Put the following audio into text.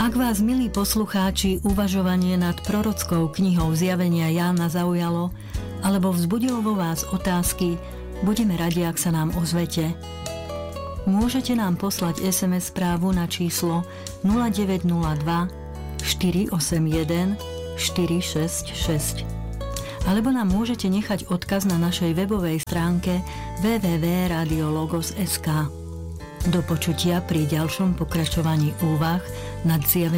Ak vás, milí poslucháči, uvažovanie nad prorockou knihou Zjavenia Jána zaujalo, alebo vzbudilo vo vás otázky, budeme radi, ak sa nám ozvete. Môžete nám poslať SMS správu na číslo 0902 481 466. Alebo nám môžete nechať odkaz na našej webovej stránke www.radiologos.sk. Do počutia pri ďalšom pokračovaní úvah nad Zjavením